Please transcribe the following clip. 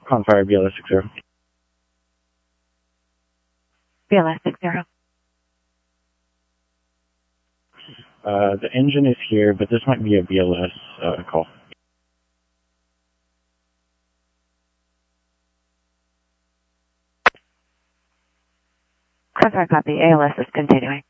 Confire BLS 60. BLS 60. The engine is here, but this might be a BLS call. Confire copy. ALS is continuing.